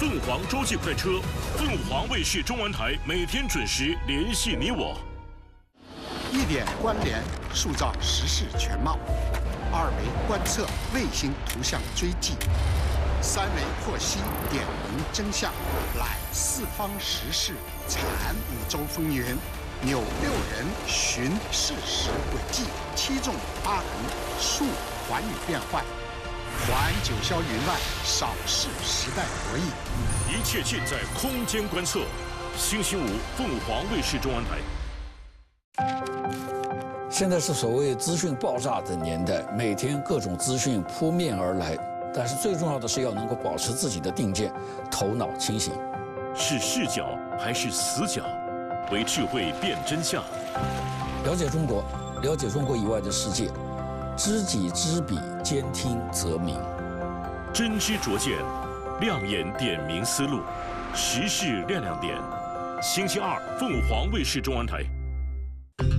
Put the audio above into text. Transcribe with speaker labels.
Speaker 1: 凤凰洲际快车，凤凰卫视中文台每天准时联系你我。
Speaker 2: 1点关联，塑造时事全貌；2维观测，卫星图像追迹；3维获悉，点明真相，览四方时事，产5洲风云，扭6人寻事实轨迹，7纵8横，述寰宇变幻。环九霄云外，扫视时代博弈，
Speaker 1: 一切尽在空间观测。星期五，凤凰卫视中文台。
Speaker 3: 现在是所谓资讯爆炸的年代，每天各种资讯扑面而来，但是最重要的是要能够保持自己的定见，头脑清醒。
Speaker 1: 是视角还是死角？为智慧辨真相。
Speaker 3: 了解中国，了解中国以外的世界。知己知彼，兼听则明。
Speaker 1: 真知灼见，亮眼点明思路，时事亮点。星期二，凤凰卫视中文台。